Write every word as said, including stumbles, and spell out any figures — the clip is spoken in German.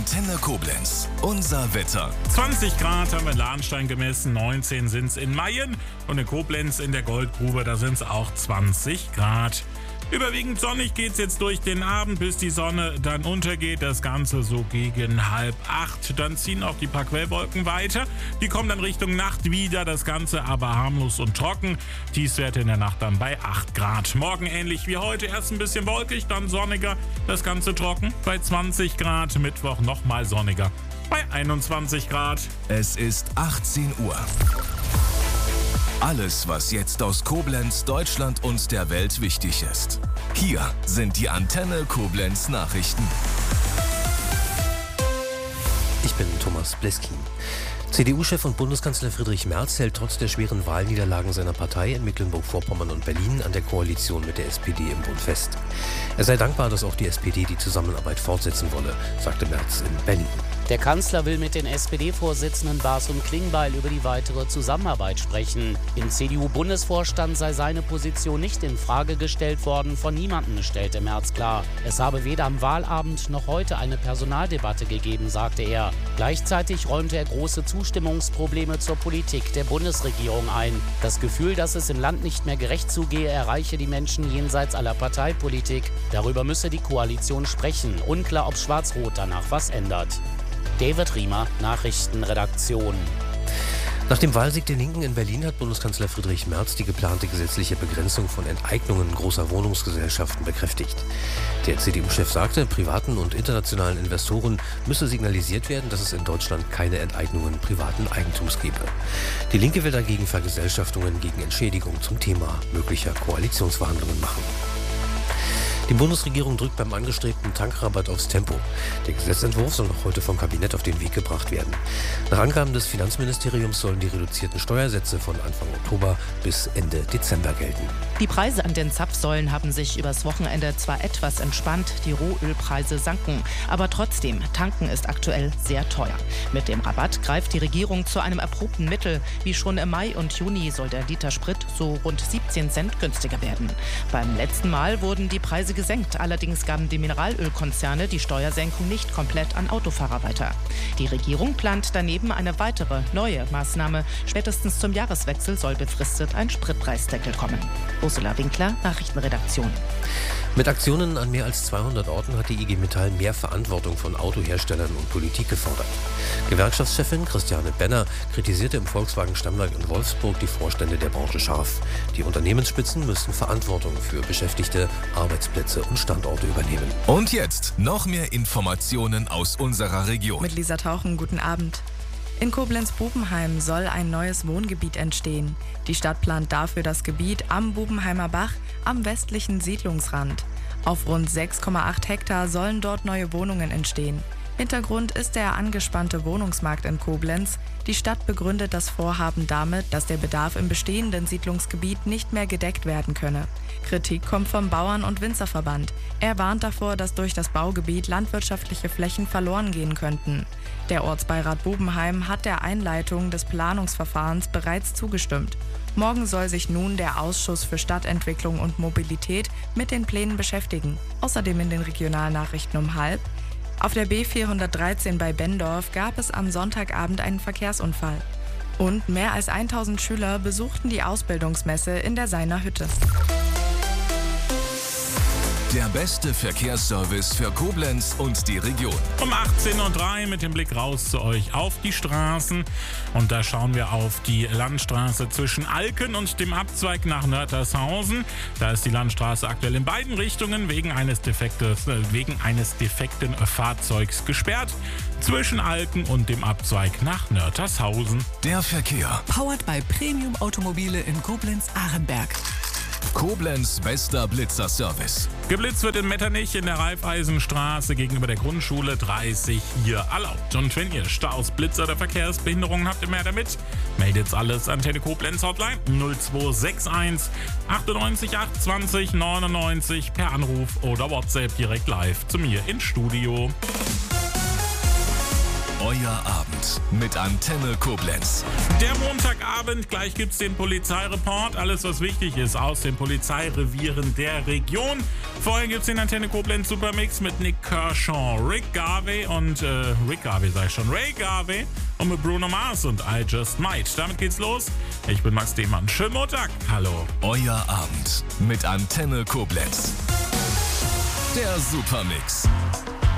Antenne Koblenz. Unser Wetter. zwanzig Grad haben wir in Lahnstein gemessen, neunzehn sind es in Mayen und in Koblenz in der Goldgrube, da sind es auch zwanzig Grad. Überwiegend sonnig geht's jetzt durch den Abend, bis die Sonne dann untergeht. Das Ganze so gegen halb acht. Dann ziehen auch die paar Quellwolken weiter. Die kommen dann Richtung Nacht wieder. Das Ganze aber harmlos und trocken. Tiefstwerte in der Nacht dann bei acht Grad. Morgen ähnlich wie heute. Erst ein bisschen wolkig, dann sonniger. Das Ganze trocken bei zwanzig Grad. Mittwoch nochmal sonniger bei einundzwanzig Grad. Es ist achtzehn Uhr. Alles, was jetzt aus Koblenz, Deutschland und der Welt wichtig ist. Hier sind die Antenne Koblenz Nachrichten. Ich bin Thomas Bleskin. C D U-Chef und Bundeskanzler Friedrich Merz hält trotz der schweren Wahlniederlagen seiner Partei in Mecklenburg-Vorpommern und Berlin an der Koalition mit der S P D im Bund fest. Er sei dankbar, dass auch die S P D die Zusammenarbeit fortsetzen wolle, sagte Merz in Berlin. Der Kanzler will mit den S P D-Vorsitzenden Baas und Klingbeil über die weitere Zusammenarbeit sprechen. Im C D U-Bundesvorstand sei seine Position nicht in Frage gestellt worden, von niemandem, stellte Merz klar. Es habe weder am Wahlabend noch heute eine Personaldebatte gegeben, sagte er. Gleichzeitig räumte er große Zustimmungsprobleme zur Politik der Bundesregierung ein. Das Gefühl, dass es im Land nicht mehr gerecht zugehe, erreiche die Menschen jenseits aller Parteipolitik. Darüber müsse die Koalition sprechen. Unklar, ob Schwarz-Rot danach was ändert. David Riemer, Nachrichtenredaktion. Nach dem Wahlsieg der Linken in Berlin hat Bundeskanzler Friedrich Merz die geplante gesetzliche Begrenzung von Enteignungen großer Wohnungsgesellschaften bekräftigt. Der C D U-Chef sagte, privaten und internationalen Investoren müsse signalisiert werden, dass es in Deutschland keine Enteignungen privaten Eigentums gebe. Die Linke will dagegen Vergesellschaftungen gegen Entschädigung zum Thema möglicher Koalitionsverhandlungen machen. Die Bundesregierung drückt beim angestrebten Tankrabatt aufs Tempo. Der Gesetzentwurf soll noch heute vom Kabinett auf den Weg gebracht werden. Nach Angaben des Finanzministeriums sollen die reduzierten Steuersätze von Anfang Oktober bis Ende Dezember gelten. Die Preise an den Zapfsäulen haben sich übers Wochenende zwar etwas entspannt, die Rohölpreise sanken, aber trotzdem, tanken ist aktuell sehr teuer. Mit dem Rabatt greift die Regierung zu einem erprobten Mittel. Wie schon im Mai und Juni soll der Liter Sprit so rund siebzehn Cent günstiger werden. Beim letzten Mal wurden die Preise gesenkt. Allerdings gaben die Mineralölkonzerne die Steuersenkung nicht komplett an Autofahrer weiter. Die Regierung plant daneben eine weitere, neue Maßnahme. Spätestens zum Jahreswechsel soll befristet ein Spritpreisdeckel kommen. Ursula Winkler, Nachrichtenredaktion. Mit Aktionen an mehr als zweihundert Orten hat die I G Metall mehr Verantwortung von Autoherstellern und Politik gefordert. Gewerkschaftschefin Christiane Benner kritisierte im Volkswagen-Stammwerk in Wolfsburg die Vorstände der Branche scharf. Die Unternehmensspitzen müssten Verantwortung für Beschäftigte, Arbeitsplätze und Standorte übernehmen. Und jetzt noch mehr Informationen aus unserer Region. Mit Lisa Tauchen, guten Abend. In Koblenz-Bubenheim soll ein neues Wohngebiet entstehen. Die Stadt plant dafür das Gebiet am Bubenheimer Bach am westlichen Siedlungsrand. Auf rund sechs Komma acht Hektar sollen dort neue Wohnungen entstehen. Hintergrund ist der angespannte Wohnungsmarkt in Koblenz. Die Stadt begründet das Vorhaben damit, dass der Bedarf im bestehenden Siedlungsgebiet nicht mehr gedeckt werden könne. Kritik kommt vom Bauern- und Winzerverband. Er warnt davor, dass durch das Baugebiet landwirtschaftliche Flächen verloren gehen könnten. Der Ortsbeirat Bubenheim hat der Einleitung des Planungsverfahrens bereits zugestimmt. Morgen soll sich nun der Ausschuss für Stadtentwicklung und Mobilität mit den Plänen beschäftigen. Außerdem in den Regionalnachrichten um halb. Auf der B vierhundertdreizehn bei Bendorf gab es am Sonntagabend einen Verkehrsunfall. Und mehr als tausend Schüler besuchten die Ausbildungsmesse in der Seiner Hütte. Der beste Verkehrsservice für Koblenz und die Region. Um achtzehn Uhr drei mit dem Blick raus zu euch auf die Straßen. Und da schauen wir auf die Landstraße zwischen Alken und dem Abzweig nach Nörtershausen. Da ist die Landstraße aktuell in beiden Richtungen wegen eines, Defektes, äh, wegen eines defekten Fahrzeugs gesperrt. Zwischen Alken und dem Abzweig nach Nörtershausen. Der Verkehr. Powered by Premium Automobile in Koblenz-Ahrenberg. Koblenz bester Blitzerservice. Geblitzt wird in Metternich in der Raiffeisenstraße gegenüber der Grundschule dreißig hier erlaubt. Und wenn ihr Staus, Blitzer oder Verkehrsbehinderungen habt, mehr damit, meldet's alles Antenne Koblenz Hotline null zwei sechs eins achtundneunzig achtundzwanzig neunundneunzig per Anruf oder WhatsApp direkt live zu mir ins Studio. Euer Abend mit Antenne Koblenz. Der Montagabend, gleich gibt's den Polizeireport. Alles, was wichtig ist aus den Polizeirevieren der Region. Vorher gibt's den Antenne Koblenz Supermix mit Nick Kershaw, Rick Garvey und äh, Rick Garvey sag ich schon, Ray Garvey und mit Bruno Mars und I Just Might. Damit geht's los. Ich bin Max Demann. Schönen Montag. Hallo. Euer Abend mit Antenne Koblenz. Der Supermix.